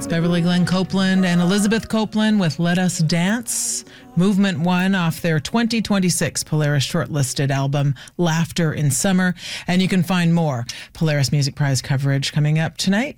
Beverly Glenn Copeland and Elizabeth Copeland with Let Us Dance. Movement won off their 2026 Polaris shortlisted album, Laughter in Summer. And you can find more Polaris Music Prize coverage coming up tonight,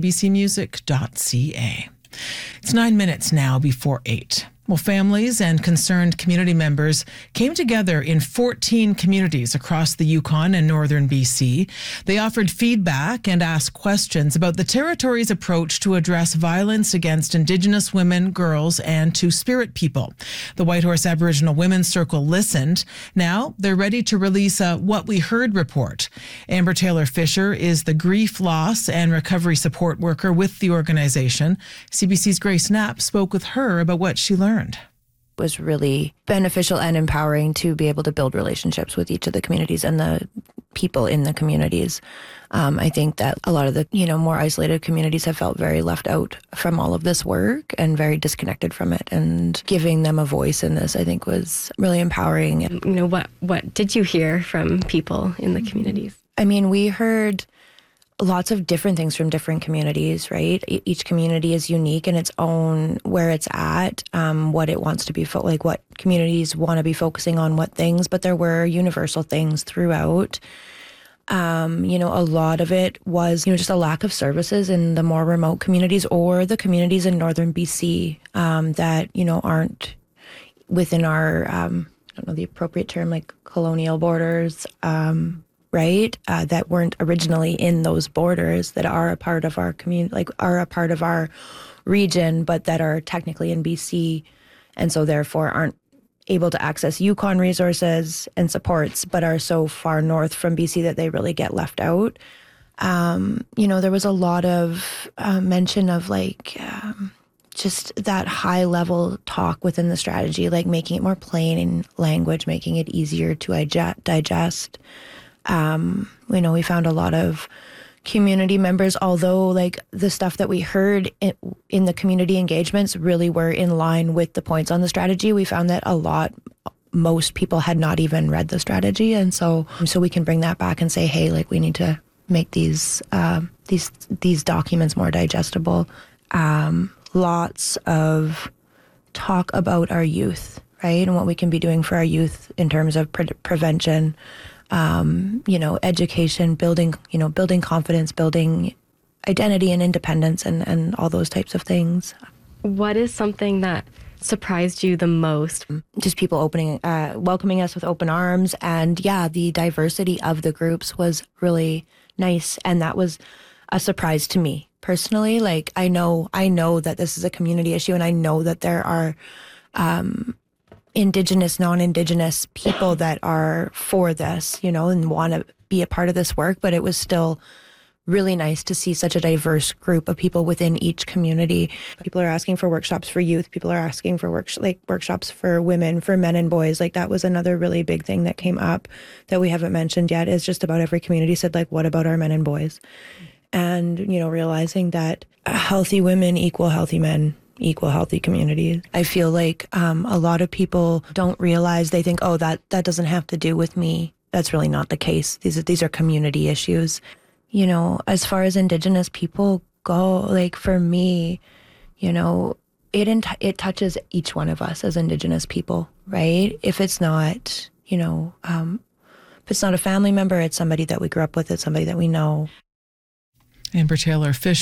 cbcmusic.ca. It's 9 minutes now before 8. Well, families and concerned community members came together in 14 communities across the Yukon and northern BC. They offered feedback and asked questions about the territory's approach to address violence against Indigenous women, girls, and Two-Spirit people. The Whitehorse Aboriginal Women's Circle listened. Now they're ready to release a What We Heard report. Amber Taylor Fisher is the grief, loss, and recovery support worker with the organization. CBC's Grace Knapp spoke with her about what she learned. Was really beneficial and empowering to be able to build relationships with each of the communities and the people in the communities. I think that a lot of the, more isolated communities have felt very left out from all of this work and very disconnected from it. And giving them a voice in this, I think, was really empowering. What did you hear from people in the communities? I mean, we heard lots of different things from different communities, right? Each community is unique in its own, where it's at, what it wants to be, what communities want to be focusing on, what things, but there were universal things throughout. A lot of it was, just a lack of services in the more remote communities or the communities in northern BC that, aren't within our, I don't know the appropriate term, like colonial borders, right? That weren't originally in those borders, that are a part of our community, are a part of our region, but that are technically in BC, and so therefore aren't able to access Yukon resources and supports, but are so far north from BC that they really get left out. There was a lot of mention of just that high level talk within the strategy, like making it more plain in language, making it easier to digest. We found a lot of community members, although the stuff that we heard in the community engagements really were in line with the points on the strategy. We found that most people had not even read the strategy. And so we can bring that back and say, hey, we need to make these documents more digestible. Lots of talk about our youth, right? And what we can be doing for our youth in terms of prevention, education, building confidence, building identity and independence and all those types of things. What is something that surprised you the most? Just people welcoming us with open arms. And the diversity of the groups was really nice. And that was a surprise to me personally. I know that this is a community issue, and I know that there are, Indigenous, non-Indigenous people that are for this, and want to be a part of this work. But it was still really nice to see such a diverse group of people within each community. People are asking for workshops for youth. People are asking for workshops for women, for men and boys. That was another really big thing that came up that we haven't mentioned yet, is just about every community said, what about our men and boys? And, realizing that healthy women equal healthy men equal healthy communities. I feel like a lot of people don't realize, they think, oh, that doesn't have to do with me. That's really not the case. These are community issues. As far as Indigenous people go, for me, it touches each one of us as Indigenous people, right? If it's not, if it's not a family member, it's somebody that we grew up with, it's somebody that we know. Amber Taylor Fisher.